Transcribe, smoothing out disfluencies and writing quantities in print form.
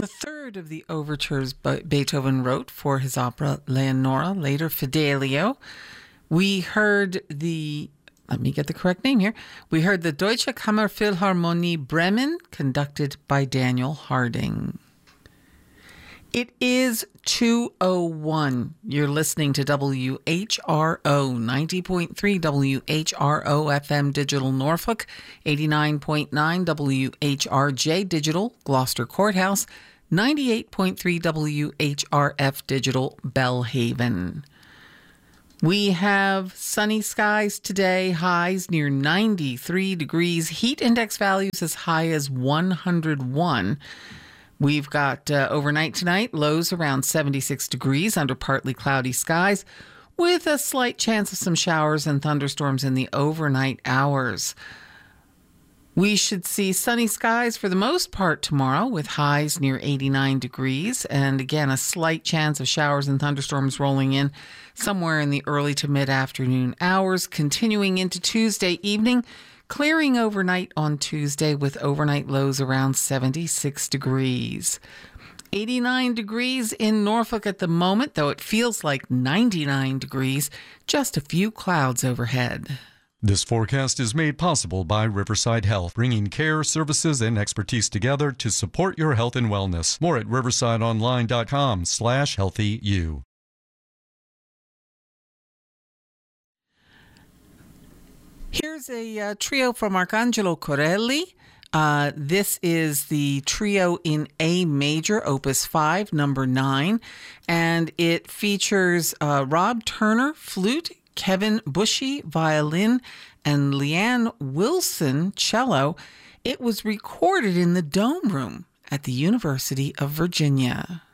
the third of the overtures Beethoven wrote for his opera Leonora, later Fidelio. We heard let me get the correct name here. We heard the Deutsche Kammerphilharmonie Bremen, conducted by Daniel Harding. It is 2:01. You're listening to WHRO 90.3 WHRO FM Digital Norfolk, 89.9 WHRJ Digital Gloucester Courthouse, 98.3 WHRF Digital Bellhaven. We have sunny skies today, highs near 93 degrees, heat index values as high as 101. We've got overnight tonight, lows around 76 degrees under partly cloudy skies, with a slight chance of some showers and thunderstorms in the overnight hours. We should see sunny skies for the most part tomorrow, with highs near 89 degrees, and again, a slight chance of showers and thunderstorms rolling in somewhere in the early to mid-afternoon hours, continuing into Tuesday evening, clearing overnight on Tuesday with overnight lows around 76 degrees. 89 degrees in Norfolk at the moment, though it feels like 99 degrees, just a few clouds overhead. This forecast is made possible by Riverside Health, bringing care, services, and expertise together to support your health and wellness. More at riversideonline.com/healthyu. Here's a trio from Arcangelo Corelli. This is the trio in A major, Opus 5, number 9, and it features Rob Turner, flute, Kevin Bushy, violin, and Leanne Wilson, cello. It was recorded in the Dome Room at the University of Virginia.